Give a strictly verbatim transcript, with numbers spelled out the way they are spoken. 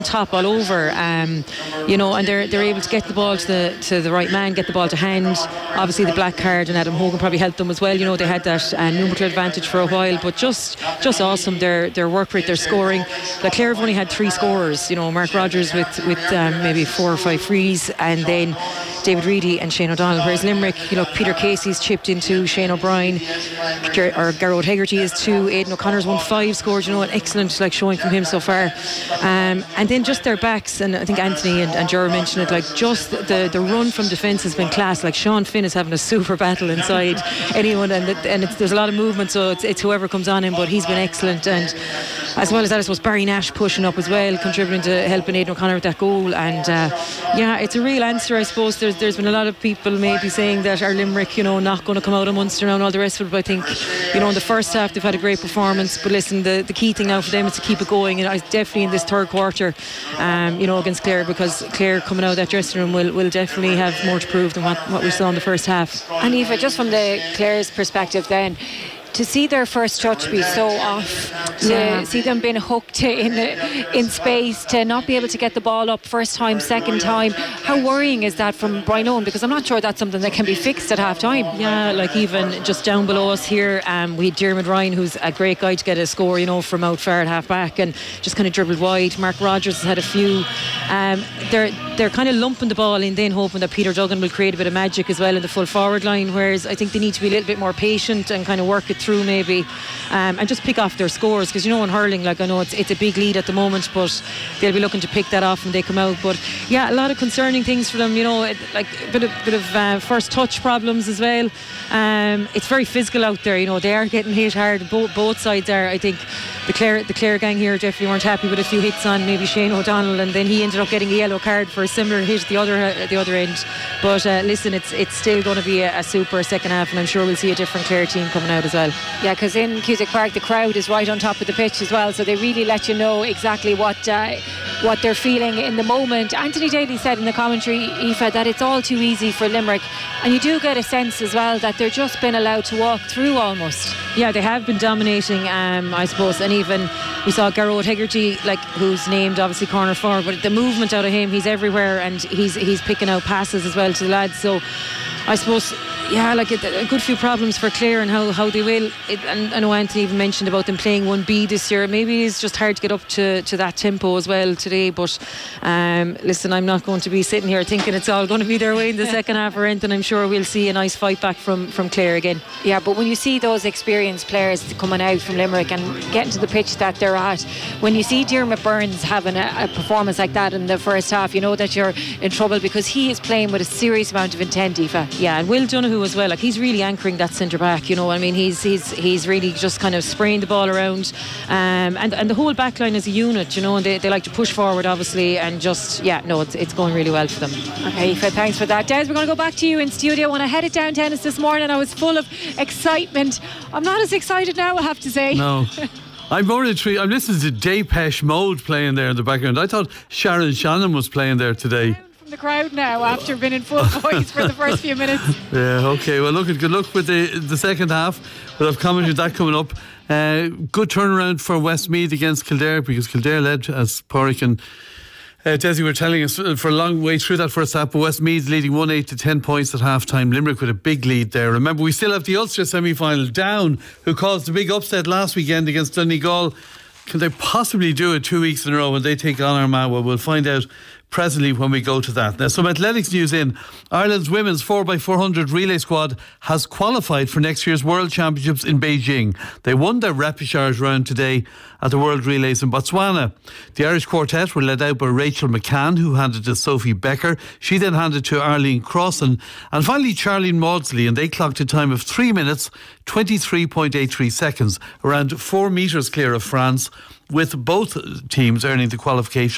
top all over, um, you know, and they're they're able to get the ball to the to the right man, get the ball to hand. Obviously, the black card and Adam Hogan probably helped them as well. You know, they had that uh, numerical advantage for a while, but just just awesome. Their their work rate, their scoring. Like Clare have only had three scorers. You know, Mark Rogers with with um, maybe four or five frees, and then David Reedy and Shane O'Donnell. Whereas Limerick, you know, Peter Casey's chipped into Shane O'Brien, Ger- or Garrod Hegarty is two, Aidan O'Connor's won five scores. You know, an excellent like showing from him so far. Um, and then just their backs, and I think Anthony and, and Ger mentioned it, like just the, the run from defence has been class. Like Sean Finn is having a super battle inside anyone, and, it, and it's, there's a lot of movement, so it's, it's whoever comes on him, but he's been excellent. And as well as that, I suppose Barry Nash pushing up as well, contributing to helping Aidan O'Connor with that goal. And uh, yeah, it's a real answer, I suppose. There's there's been a lot of people maybe saying that our Limerick, you know, not going to come out of Munster now and all the rest of it, but I think, you know, in the first half they've had a great performance, but listen, the, the key thing now for them is to keep it going, and I definitely in this third quarter, um, you know, against Clare, because Clare coming out of that dressing room will, will definitely have more to prove than what, what we saw in the first half. And Aoife, just from the Clare's perspective then, to see their first touch be so off, to yeah. see them being hooked in in space, to not be able to get the ball up first time, second time, how worrying is that from Brian Owen? Because I'm not sure that's something that can be fixed at half time. Yeah, like even just down below us here, um, we had Dermot Ryan, who's a great guy to get a score, you know, from out far at half back, and just kind of dribbled wide. Mark Rogers has had a few. Um, they're they're kind of lumping the ball in, then hoping that Peter Duggan will create a bit of magic as well in the full forward line, whereas I think they need to be a little bit more patient and kind of work it through maybe, um, and just pick off their scores, because you know in hurling, like I know it's it's a big lead at the moment, but they'll be looking to pick that off when they come out. But yeah, a lot of concerning things for them, you know, it, like a bit of, bit of uh, first touch problems as well. Um, it's very physical out there, you know, they are getting hit hard, both, both sides are. I think the Clare, the Clare gang here definitely weren't happy with a few hits on maybe Shane O'Donnell, and then he ended up getting a yellow card for a similar hit at the other at the other end. But uh, listen, it's it's still going to be a, a super second half, and I'm sure we'll see a different Clare team coming out as well. Yeah, because in Cusack Park the crowd is right on top of the pitch as well, so they really let you know exactly what uh, what they're feeling in the moment. Anthony Daly said in the commentary, Aoife, that it's all too easy for Limerick, and you do get a sense as well that they're just been allowed to walk through almost. Yeah, they have been dominating, um, I suppose, and even we saw Garrod Hegarty, like, who's named obviously corner forward, but the movement out of him, he's everywhere, and he's he's picking out passes as well to the lads. So I suppose, yeah, like a, a good few problems for Clare and how, how they will. It, and I know Anthony even mentioned about them playing one B this year. Maybe it's just hard to get up to, to that tempo as well today. But um, listen, I'm not going to be sitting here thinking it's all going to be their way in the second half or anything. I'm sure we'll see a nice fight back from, from Clare again. Yeah, but when you see those experienced players coming out from Limerick and getting to the pitch that they're at, when you see Dermot Burns having a, a performance like that in the first half, you know that you're in trouble, because he is playing with a serious amount of intent, Aoife. Yeah, and Will Donoghue as well, like he's really anchoring that centre back, you know. I mean, he's he's he's really just kind of spraying the ball around, um, and and the whole back line is a unit, you know, and they, they like to push forward obviously, and just yeah no it's it's going really well for them. Okay, Aoife, thanks for that. Des, we're going to go back to you in studio. When I headed down tennis this morning, I was full of excitement. I'm not as excited now, I have to say. No. I'm more intrigued. I'm listening to Depeche Mode playing there in the background. I thought Sharon Shannon was playing there today. The crowd now after being in full voice for the first few minutes. Yeah, okay, well look, good luck with the the second half. We'll have commented that coming up. Uh, good turnaround for Westmeath against Kildare, because Kildare led, as Pádraig and uh, Desi were telling us, for a long way through that first half, but Westmeath leading one eight to ten points at half time. Limerick with a big lead there. Remember, we still have the Ulster semi-final. Down, who caused a big upset last weekend against Donegal. Can they possibly do it two weeks in a row when they take on Armagh? Well, we'll find out presently when we go to that. Now, some athletics news in. Ireland's women's four by four hundred relay squad has qualified for next year's World Championships in Beijing. They won their repechage round today at the World Relays in Botswana. The Irish quartet were led out by Rachel McCann, who handed to Sophie Becker. She then handed to Arlene Crossan, and finally Charlene Maudsley, and they clocked a time of three minutes twenty-three point eight three seconds, around four metres clear of France, with both teams earning the qualification